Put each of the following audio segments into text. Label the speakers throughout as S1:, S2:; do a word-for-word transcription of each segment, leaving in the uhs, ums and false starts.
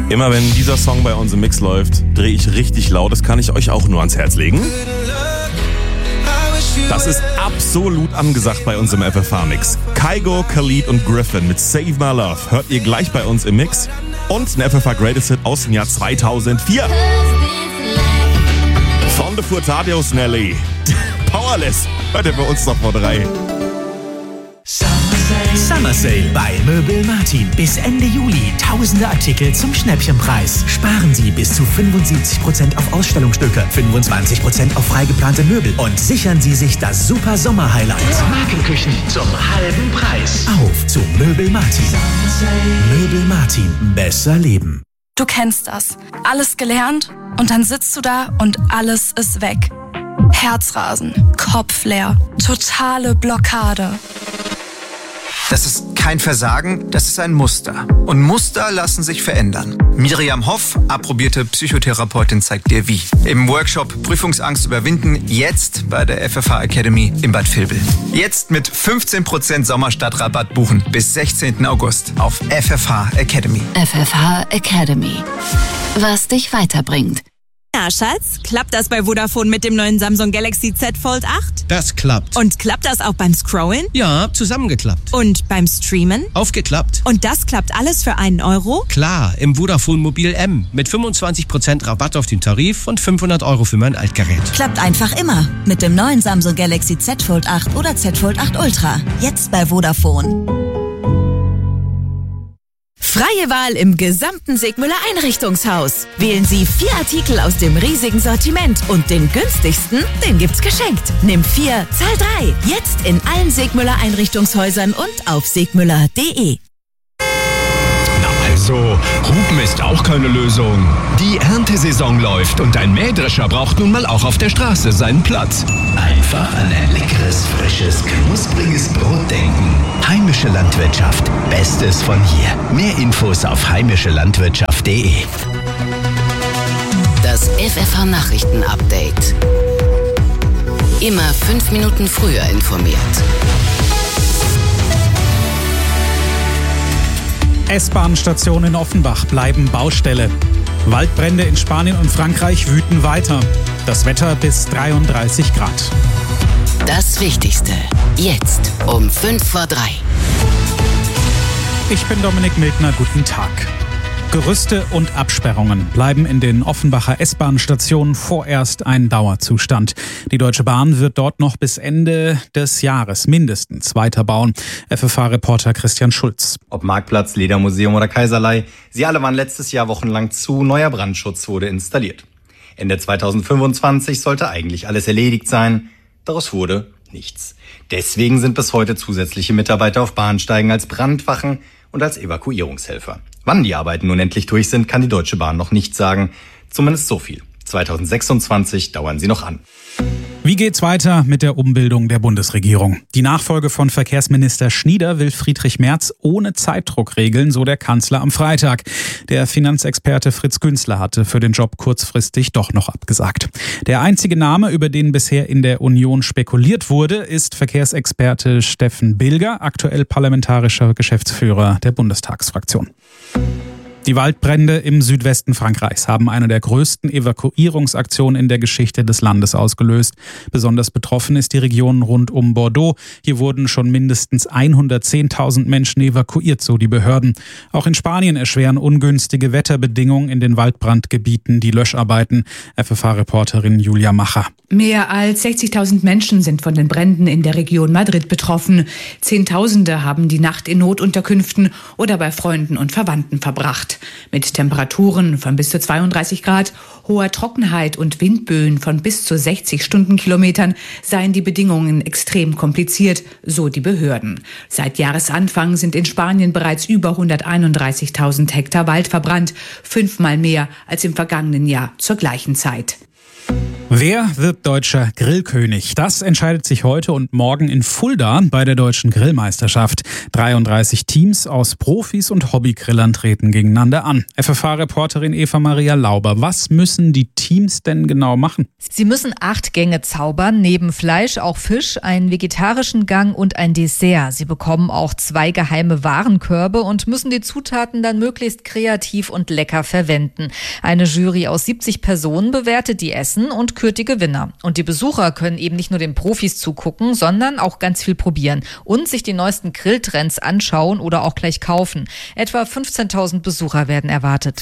S1: Immer wenn dieser Song bei uns im Mix läuft, drehe ich richtig laut. Das kann ich euch auch nur ans Herz legen. Das ist absolut angesagt bei uns im F F H-Mix. Kygo, Khalid und Griffin mit Save My Love hört ihr gleich bei uns im Mix. Und ein F F H Greatest Hit aus dem Jahr zweitausendvier. Von The Furtados Nelly. Powerless hört ihr bei uns noch vor drei.
S2: Summer Sale bei Möbel Martin. Bis Ende Juli tausende Artikel zum Schnäppchenpreis. Sparen Sie bis zu fünfundsiebzig Prozent auf Ausstellungsstücke, fünfundzwanzig Prozent auf freigeplante Möbel und sichern Sie sich das super Sommer-Highlight. Markenküchen zum halben Preis. Auf zu Möbel Martin. Möbel Martin. Besser leben.
S3: Du kennst das. Alles gelernt und dann sitzt du da und alles ist weg. Herzrasen, Kopf leer, totale Blockade.
S4: Das ist kein Versagen, das ist ein Muster. Und Muster lassen sich verändern. Miriam Hoff, approbierte Psychotherapeutin, zeigt dir wie. Im Workshop Prüfungsangst überwinden, jetzt bei der F F H Academy in Bad Vilbel. Jetzt mit fünfzehn Prozent Sommerstadtrabatt buchen bis sechzehnten August auf F F H Academy.
S5: F F H Academy. Was dich weiterbringt.
S6: Na, Schatz, klappt das bei Vodafone mit dem neuen Samsung Galaxy Z Fold acht?
S7: Das klappt.
S6: Und klappt das auch beim Scrollen?
S7: Ja, zusammengeklappt.
S6: Und beim Streamen?
S7: Aufgeklappt.
S6: Und das klappt alles für einen Euro?
S7: Klar, im Vodafone Mobil M mit fünfundzwanzig Prozent Rabatt auf den Tarif und fünfhundert Euro für mein Altgerät.
S8: Klappt einfach immer mit dem neuen Samsung Galaxy Z Fold acht oder Z Fold acht Ultra. Jetzt bei Vodafone.
S9: Freie Wahl im gesamten Segmüller Einrichtungshaus. Wählen Sie vier Artikel aus dem riesigen Sortiment und den günstigsten, den gibt's geschenkt. Nimm vier, zahl drei. Jetzt in allen Segmüller Einrichtungshäusern und auf segmüller punkt de.
S10: Also, Hupen ist auch keine Lösung. Die Erntesaison läuft und ein Mähdrescher braucht nun mal auch auf der Straße seinen Platz.
S2: Einfach an ein leckeres, frisches, knuspriges Brot denken. Heimische Landwirtschaft. Bestes von hier. Mehr Infos auf heimische landwirtschaft punkt de.
S5: Das F F H Nachrichten-Update. Immer fünf Minuten früher informiert.
S11: S-Bahn-Station in Offenbach bleiben Baustelle. Waldbrände in Spanien und Frankreich wüten weiter. Das Wetter bis dreiunddreißig Grad.
S5: Das Wichtigste. Jetzt um fünf vor drei.
S11: Ich bin Dominik Mildner. Guten Tag. Gerüste und Absperrungen bleiben in den Offenbacher S-Bahn-Stationen vorerst ein Dauerzustand. Die Deutsche Bahn wird dort noch bis Ende des Jahres mindestens weiterbauen. F F H-Reporter Christian Schulz.
S12: Ob Marktplatz, Ledermuseum oder Kaiserlei, sie alle waren letztes Jahr wochenlang zu, neuer Brandschutz wurde installiert. Ende zweitausendfünfundzwanzig sollte eigentlich alles erledigt sein, daraus wurde nichts. Deswegen sind bis heute zusätzliche Mitarbeiter auf Bahnsteigen als Brandwachen und als Evakuierungshelfer. Wann die Arbeiten nun endlich durch sind, kann die Deutsche Bahn noch nicht sagen. Zumindest so viel. zweitausendsechsundzwanzig dauern sie noch an.
S11: Wie geht's weiter mit der Umbildung der Bundesregierung? Die Nachfolge von Verkehrsminister Schnieder will Friedrich Merz ohne Zeitdruck regeln, so der Kanzler am Freitag. Der Finanzexperte Fritz Günzler hatte für den Job kurzfristig doch noch abgesagt. Der einzige Name, über den bisher in der Union spekuliert wurde, ist Verkehrsexperte Steffen Bilger, aktuell parlamentarischer Geschäftsführer der Bundestagsfraktion. Die Waldbrände im Südwesten Frankreichs haben eine der größten Evakuierungsaktionen in der Geschichte des Landes ausgelöst. Besonders betroffen ist die Region rund um Bordeaux. Hier wurden schon mindestens hundertzehntausend Menschen evakuiert, so die Behörden. Auch in Spanien erschweren ungünstige Wetterbedingungen in den Waldbrandgebieten die Löscharbeiten. F F H-Reporterin Julia Macher.
S13: Mehr als sechzigtausend Menschen sind von den Bränden in der Region Madrid betroffen. Zehntausende haben die Nacht in Notunterkünften oder bei Freunden und Verwandten verbracht. Mit Temperaturen von bis zu zweiunddreißig Grad, hoher Trockenheit und Windböen von bis zu sechzig Stundenkilometern seien die Bedingungen extrem kompliziert, so die Behörden. Seit Jahresanfang sind in Spanien bereits über hunderteinunddreißigtausend Hektar Wald verbrannt, fünfmal mehr als im vergangenen Jahr zur gleichen Zeit.
S11: Wer wird deutscher Grillkönig? Das entscheidet sich heute und morgen in Fulda bei der Deutschen Grillmeisterschaft. dreiunddreißig Teams aus Profis und Hobbygrillern treten gegeneinander an. F F H-Reporterin Eva Maria Lauber, was müssen die Teams denn genau machen?
S14: Sie müssen acht Gänge zaubern, neben Fleisch auch Fisch, einen vegetarischen Gang und ein Dessert. Sie bekommen auch zwei geheime Warenkörbe und müssen die Zutaten dann möglichst kreativ und lecker verwenden. Eine Jury aus siebzig Personen bewertet die Essen und kürt die Gewinner. Und die Besucher können eben nicht nur den Profis zugucken, sondern auch ganz viel probieren und sich die neuesten Grilltrends anschauen oder auch gleich kaufen. Etwa fünfzehntausend Besucher werden erwartet.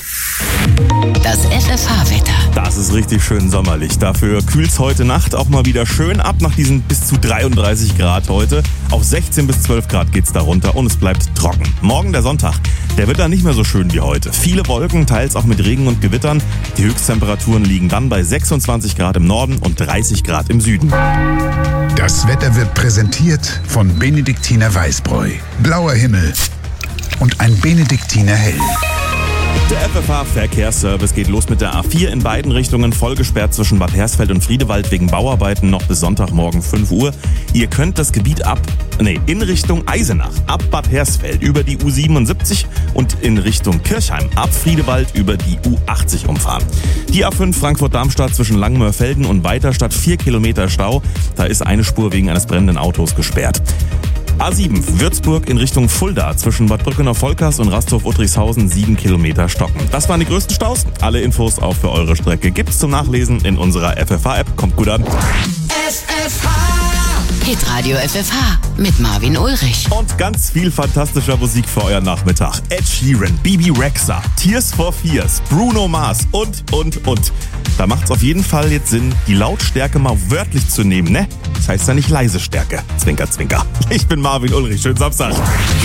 S5: Das F F H-Wetter.
S1: Das ist richtig schön sommerlich. Dafür kühlt's heute Nacht auch mal wieder schön ab nach diesen bis zu dreiunddreißig Grad heute. Auf sechzehn bis zwölf Grad geht's da runter und es bleibt trocken. Morgen der Sonntag. Der wird dann nicht mehr so schön wie heute. Viele Wolken, teils auch mit Regen und Gewittern. Die Höchsttemperaturen liegen dann bei sechsundzwanzig Grad im Norden und dreißig Grad im Süden.
S15: Das Wetter wird präsentiert von Benediktiner Weißbräu. Blauer Himmel und ein Benediktiner Hell.
S1: Der F F H-Verkehrsservice geht los mit der A vier in beiden Richtungen, voll gesperrt zwischen Bad Hersfeld und Friedewald wegen Bauarbeiten noch bis Sonntagmorgen fünf Uhr. Ihr könnt das Gebiet ab, nee, in Richtung Eisenach, ab Bad Hersfeld über die U siebenundsiebzig und in Richtung Kirchheim, ab Friedewald über die U achtzig umfahren. Die A fünf Frankfurt-Darmstadt zwischen Langmörfelden und Weiterstadt, vier Kilometer Stau. Da ist eine Spur wegen eines brennenden Autos gesperrt. A sieben, Würzburg in Richtung Fulda, zwischen Bad Brückener-Volkers und Rasthof-Uttrichshausen, sieben Kilometer stocken. Das waren die größten Staus. Alle Infos auch für eure Strecke gibt's zum Nachlesen in unserer F F H-App. Kommt gut an.
S5: F F H. Hitradio F F H mit Marvin Ulrich.
S1: Und ganz viel fantastischer Musik für euren Nachmittag. Ed Sheeran, Bibi Rexha, Tears for Fears, Bruno Mars und, und, und. Da macht's auf jeden Fall jetzt Sinn, die Lautstärke mal wörtlich zu nehmen, ne? Das heißt ja nicht leise Stärke. Zwinker, zwinker. Ich bin Marvin Ulrich. Schönen Samstag.